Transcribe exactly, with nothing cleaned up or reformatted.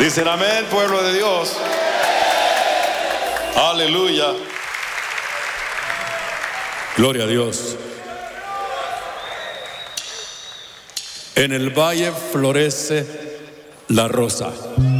Dicen amén, pueblo de Dios. Aleluya. Gloria a Dios. En el valle florece la rosa.